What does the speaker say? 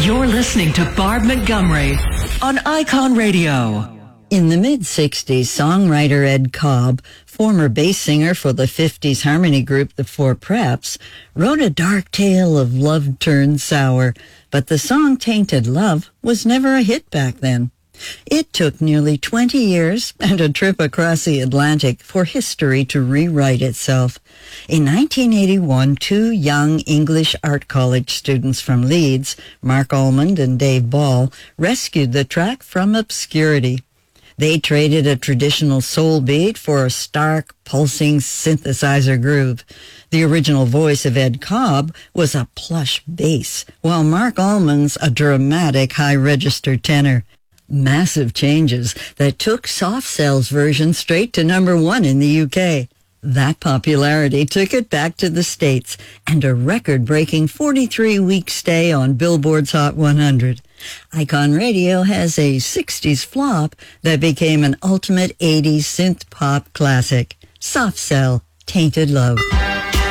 You're listening to Barb Montgomery on Icon Radio. In the mid-'60s, songwriter Ed Cobb, former bass singer for the 50s harmony group The Four Preps, wrote a dark tale of love turned sour, but the song Tainted Love was never a hit back then. It took nearly 20 years and a trip across the Atlantic for history to rewrite itself. In 1981, two young English Art College students from Leeds, Mark Almond and Dave Ball, rescued the track from obscurity. They traded a traditional soul beat for a stark, pulsing synthesizer groove. The original voice of Ed Cobb was a plush bass, while Mark Almond's a dramatic high-register tenor. Massive changes that took Soft Cell's version straight to #1 in the UK. That popularity took it back to the States and a record-breaking 43-week stay on Billboard's Hot 100. Icon Radio has a 60s flop that became an ultimate 80s synth-pop classic. Soft Cell, Tainted Love.